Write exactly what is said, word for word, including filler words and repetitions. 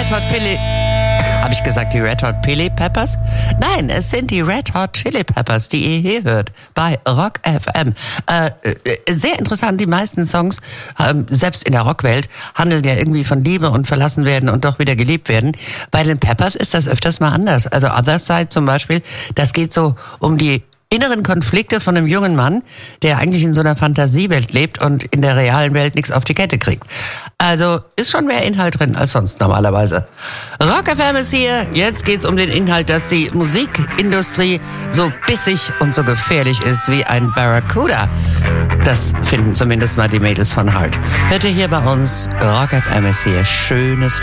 Red Hot Chili... Habe ich gesagt, die Red Hot Chili Peppers? Nein, es sind die Red Hot Chili Peppers, die ihr hier hört bei Rock F M. Äh, sehr interessant, die meisten Songs, ähm, selbst in der Rockwelt, handeln ja irgendwie von Liebe und verlassen werden und doch wieder geliebt werden. Bei den Peppers ist das öfters mal anders. Also Other Side zum Beispiel, das geht so um die inneren Konflikte von einem jungen Mann, der eigentlich in so einer Fantasiewelt lebt und in der realen Welt nichts auf die Kette kriegt. Also ist schon mehr Inhalt drin als sonst normalerweise. Rock F M ist hier. Jetzt geht's um den Inhalt, dass die Musikindustrie so bissig und so gefährlich ist wie ein Barracuda. Das finden zumindest mal die Mädels von Heart. Hört ihr hier bei uns. Rock F M ist hier. Schönes